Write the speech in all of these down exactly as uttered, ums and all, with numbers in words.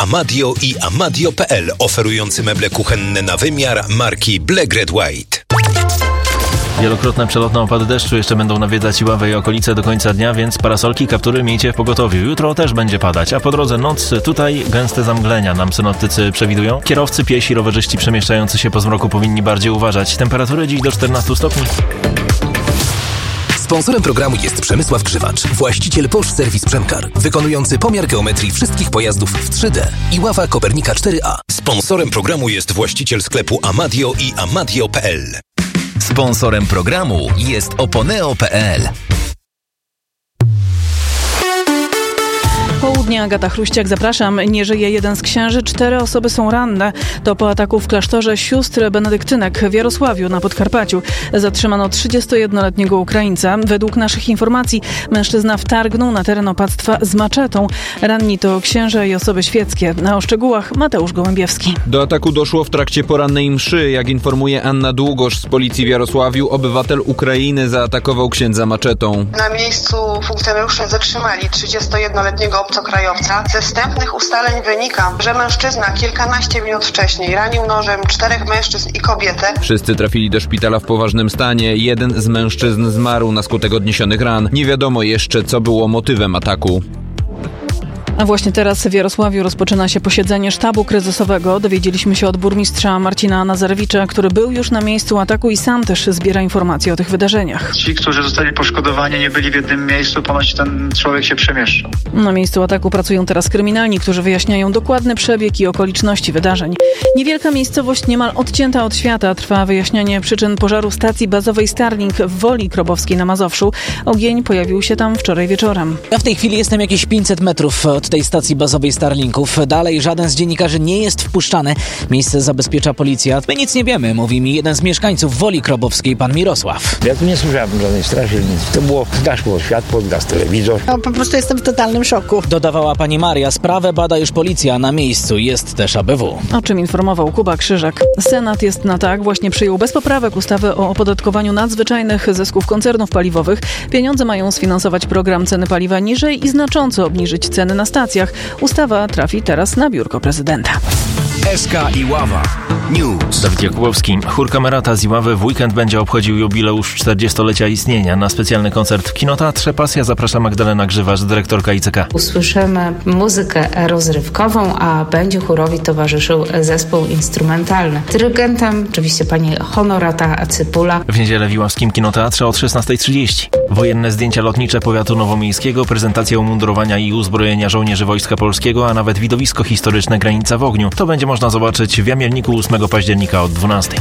Amadio i amadio kropka p l, oferujący meble kuchenne na wymiar marki Black Red White. Wielokrotne przelotne opady deszczu jeszcze będą nawiedzać Iławę i okolice do końca dnia, więc parasolki, kaptury miejcie w pogotowiu. Jutro też będzie padać, a po drodze noc, tutaj gęste zamglenia nam synoptycy przewidują. Kierowcy, piesi, rowerzyści przemieszczający się po zmroku powinni bardziej uważać. Temperatury dziś do czternastu stopni. Sponsorem programu jest Przemysław Grzywacz, właściciel Bosch Service Przemkar, wykonujący pomiar geometrii wszystkich pojazdów w trzy D. Iława Kopernika cztery A. Sponsorem programu jest właściciel sklepu Amadio i amadio kropka p l. Sponsorem programu jest oponeo kropka p l. Południe, Agata Chruściak, zapraszam. Nie żyje jeden z księży, cztery osoby są ranne. To po ataku w klasztorze sióstr benedyktynek w Jarosławiu na Podkarpaciu. Zatrzymano trzydziestojednoletniego Ukraińca. Według naszych informacji mężczyzna wtargnął na teren opactwa z maczetą. Ranni to księża i osoby świeckie. A o szczegółach Mateusz Gołębiewski. Do ataku doszło w trakcie porannej mszy. Jak informuje Anna Długosz z policji w Jarosławiu, obywatel Ukrainy zaatakował księdza maczetą. Na miejscu funkcjonariusze zatrzymali trzydziestojednoletniego obcokrajowca. Ze wstępnych ustaleń wynika, że mężczyzna kilkanaście minut wcześniej ranił nożem czterech mężczyzn i kobietę. Wszyscy trafili do szpitala w poważnym stanie. Jeden z mężczyzn zmarł na skutek odniesionych ran. Nie wiadomo jeszcze, co było motywem ataku. A właśnie teraz w Jarosławiu rozpoczyna się posiedzenie sztabu kryzysowego. Dowiedzieliśmy się od burmistrza Marcina Nazarewicza, który był już na miejscu ataku i sam też zbiera informacje o tych wydarzeniach. Ci, którzy zostali poszkodowani, nie byli w jednym miejscu, ponoć ten człowiek się przemieszczał. Na miejscu ataku pracują teraz kryminalni, którzy wyjaśniają dokładny przebieg i okoliczności wydarzeń. Niewielka miejscowość niemal odcięta od świata. Trwa wyjaśnianie przyczyn pożaru stacji bazowej Starlink w Woli Krobowskiej na Mazowszu. Ogień pojawił się tam wczoraj wieczorem. Ja w tej chwili jestem jakieś pięćset metrów od tej stacji bazowej Starlinków. Dalej żaden z dziennikarzy nie jest wpuszczany. Miejsce zabezpiecza policja. My nic nie wiemy, mówi mi jeden z mieszkańców Woli Krobowskiej, pan Mirosław. Ja tu nie słyszałem żadnej straży, nic. To było, zgasło światło, zgasł telewizor. No, po prostu jestem w totalnym szoku. Dodawała pani Maria. Sprawę bada już policja. Na miejscu jest też A B W. O czym informował Kuba Krzyżak. Senat jest na tak. Właśnie przyjął bez poprawek ustawę o opodatkowaniu nadzwyczajnych zysków koncernów paliwowych. Pieniądze mają sfinansować program ceny paliwa niżej i znacząco obniżyć ceny na stacjach. Ustawa trafi teraz na biurko prezydenta. S K Iława News. Dawid Jakubowski. Chór Kamerata z Iławy w weekend będzie obchodził jubileusz czterdziestolecia istnienia. Na specjalny koncert w Kinoteatrze Pasja zaprasza Magdalena Grzywacz, dyrektorka I C K. Usłyszymy muzykę rozrywkową, a będzie chórowi towarzyszył zespół instrumentalny. Dyrygentem oczywiście pani Honorata Cypula. W niedzielę w Iławskim Kinoteatrze od szesnastej trzydzieści. Wojenne zdjęcia lotnicze powiatu nowomiejskiego, prezentacja umundurowania i uzbrojenia żołnierzy Wojska Polskiego, a nawet widowisko historyczne Granica w ogniu. To będzie można zobaczyć w Jamielniku ósmego października od dwunastej.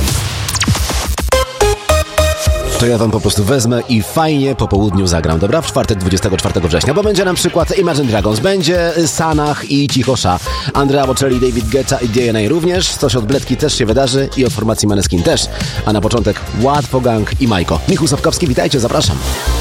To ja wam po prostu wezmę i fajnie po południu zagram, dobra? W czwartek dwudziestego czwartego września, bo będzie na przykład Imagine Dragons, będzie Sanach i Cichosza, Andrea Bocelli, David Guetta i D N A również, coś od Bledki też się wydarzy i od formacji Maneskin też, a na początek Łatwo Gang i Majko. Michał Sapkowski, witajcie, zapraszam.